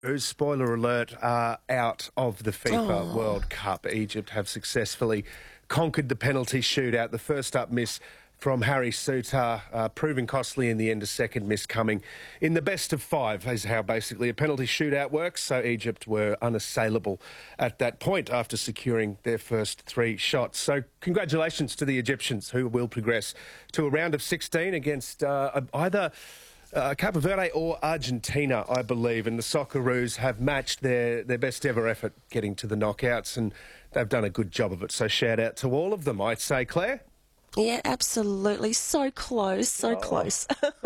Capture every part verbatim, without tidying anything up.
Who's, spoiler alert, are out of the FIFA Oh. World Cup. Egypt have successfully conquered the penalty shootout. The first up miss from Harry Souttar, uh, proving costly in the end, a second miss coming in the best of five is how basically a penalty shootout works. So Egypt were unassailable at that point after securing their first three shots. So congratulations to the Egyptians, who will progress to a round of sixteen against uh, either Uh, Cape Verde or Argentina, I believe, and the Socceroos have matched their, their best ever effort getting to the knockouts, and they've done a good job of it. So shout out to all of them, I'd say, Claire. Yeah, absolutely. So close, so Oh. close.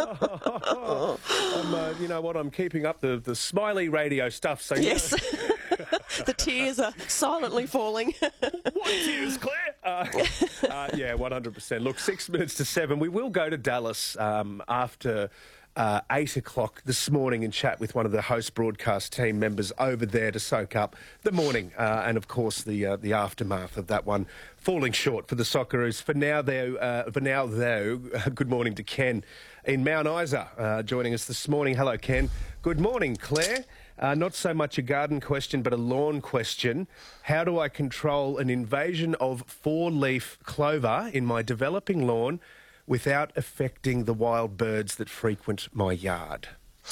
I'm, uh, you know what, I'm keeping up the, the smiley radio stuff. So Yes. The tears are silently falling. What tears, Claire? Uh, uh, yeah, one hundred percent. Look, six minutes to seven. We will go to Dallas um, after uh, eight o'clock this morning and chat with one of the host broadcast team members over there to soak up the morning uh, and, of course, the uh, the aftermath of that one falling short for the Socceroos. For now, though, uh, for now, though, good morning to Ken in Mount Isa uh, joining us this morning. Hello, Ken. Good morning, Claire. Uh, not so much a garden question, but a lawn question. How do I control an invasion of four-leaf clover in my developing lawn without affecting the wild birds that frequent my yard?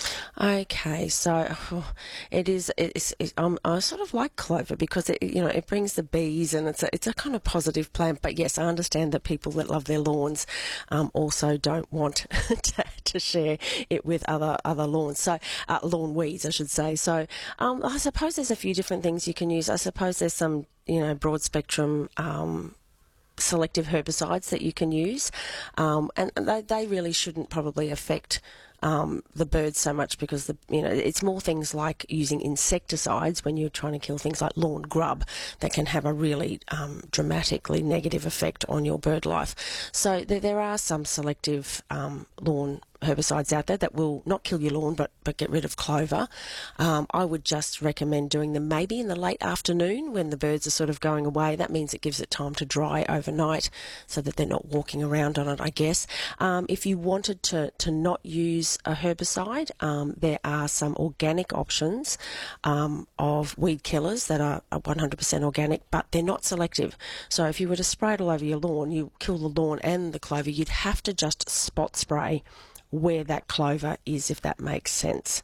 Okay, so oh, it is. It's, it, um, I sort of like clover because it, you know, it brings the bees and it's a, it's a kind of positive plant. But yes, I understand that people that love their lawns um, also don't want to, to share it with other other lawns. So uh, lawn weeds, I should say. So um, I suppose there's a few different things you can use. I suppose there's some, you know, broad spectrum Um, selective herbicides that you can use, um, and they, they really shouldn't probably affect um, the birds so much because the you know it's more things like using insecticides when you're trying to kill things like lawn grub that can have a really um, dramatically negative effect on your bird life. So there, there are some selective um, lawn herbicides out there that will not kill your lawn but, but get rid of clover. Um, I would just recommend doing them maybe in the late afternoon when the birds are sort of going away. That means it gives it time to dry overnight so that they're not walking around on it, I guess. Um, if you wanted to, to not use a herbicide, um, there are some organic options um, of weed killers that are one hundred percent organic, but they're not selective. So if you were to spray it all over your lawn, you kill the lawn and the clover, you'd have to just spot spray where that clover is, if that makes sense.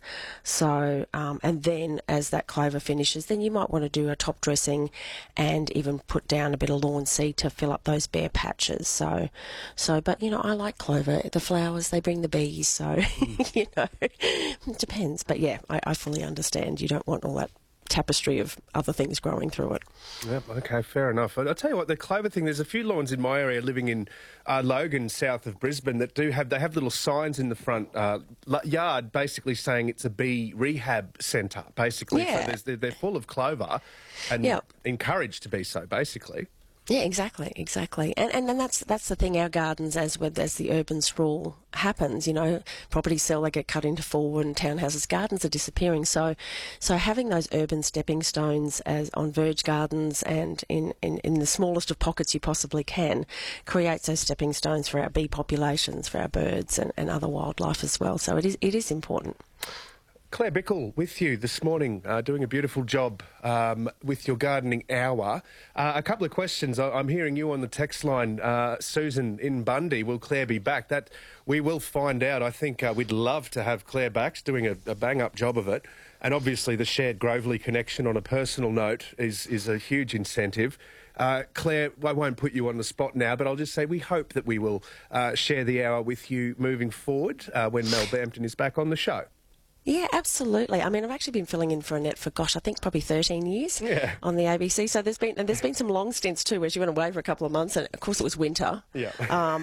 So, um, and then as that clover finishes, then you might want to do a top dressing and even put down a bit of lawn seed to fill up those bare patches. So, so, but you know, I like clover. The flowers, they bring the bees. So, you know, it depends. But yeah, I, I fully understand. You don't want all that tapestry of other things growing through it. Yep, okay, fair enough. I'll tell you what, the clover thing, there's a few lawns in my area living in uh, Logan, south of Brisbane, that do have, they have little signs in the front uh, yard basically saying it's a bee rehab centre, basically. Yeah. So there's, they're, they're full of clover and Yep. encouraged to be so, basically. Yeah, exactly, exactly. And and then that's that's the thing, our gardens, as with as the urban sprawl happens, you know, properties sell, they get cut into four and townhouses, gardens are disappearing. So so having those urban stepping stones as on verge gardens and in, in, in the smallest of pockets you possibly can creates those stepping stones for our bee populations, for our birds and, and other wildlife as well. So it is it is important. Claire Bickle with you this morning, uh, doing a beautiful job um, with your gardening hour. Uh, a couple of questions. I- I'm hearing you on the text line. Uh, Susan in Bundy, will Claire be back? That we will find out. I think uh, we'd love to have Claire back, doing a, a bang-up job of it. And obviously the shared Grovely connection on a personal note is, is a huge incentive. Uh, Claire, I won't put you on the spot now, but I'll just say we hope that we will uh, share the hour with you moving forward uh, when Mel Bampton is back on the show. Yeah, absolutely. I mean, I've actually been filling in for Annette for, gosh, I think probably thirteen years Yeah. on the A B C. So there's been and there's been some long stints too where she went away for a couple of months and, of course, it was winter. Yeah. Um,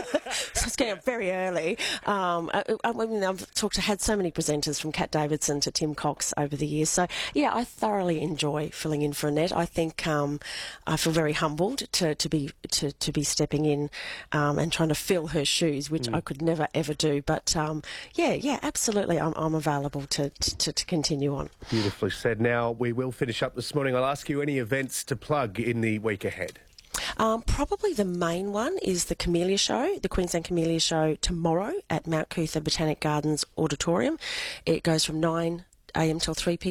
so it's getting up very early. Um, I, I mean, I've talked to, had so many presenters from Kat Davidson to Tim Cox over the years. So, yeah, I thoroughly enjoy filling in for Annette. I think um, I feel very humbled to, to be to, to be stepping in um, and trying to fill her shoes, which Mm. I could never, ever do. But, um, yeah, yeah, absolutely, I'm, I'm available to, to, to continue on. Beautifully said. Now, we will finish up this morning. I'll ask you any events to plug in the week ahead. Um, probably the main one is the Camellia Show, the Queensland Camellia Show tomorrow at Mount Cootha Botanic Gardens Auditorium. It goes from nine a m till three p m